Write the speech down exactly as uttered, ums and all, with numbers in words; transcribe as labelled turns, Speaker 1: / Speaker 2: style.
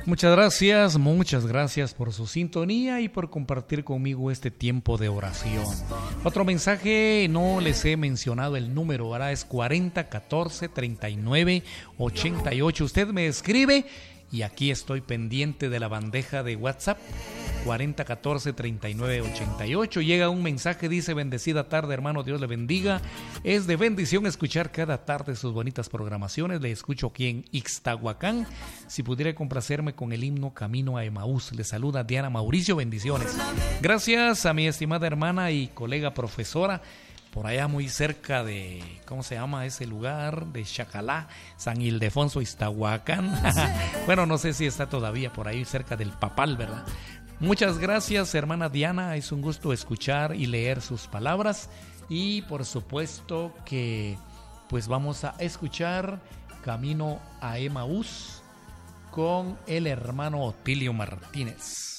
Speaker 1: Muchas gracias, muchas gracias por su sintonía y por compartir conmigo este tiempo de oración. Otro mensaje, no les he mencionado el número, ahora es cuarenta catorce treinta y nueve ochenta y ocho. Usted me escribe y aquí estoy pendiente de la bandeja de WhatsApp. cuarenta catorce treinta y nueve ochenta y ocho. Llega un mensaje, dice: bendecida tarde, hermano, Dios le bendiga. Es de bendición escuchar cada tarde sus bonitas programaciones. Le escucho aquí en Ixtahuacán. Si pudiera complacerme con el himno Camino a Emaús. Le saluda Diana Mauricio, bendiciones. Gracias a mi estimada hermana y colega profesora, por allá muy cerca de, ¿cómo se llama ese lugar? De Chacalá, San Ildefonso, Ixtahuacán. Bueno, no sé si está todavía por ahí cerca del Papal, ¿verdad? Muchas gracias, hermana Diana, es un gusto escuchar y leer sus palabras y por supuesto que pues vamos a escuchar Camino a Emaús con el hermano Otilio Martínez.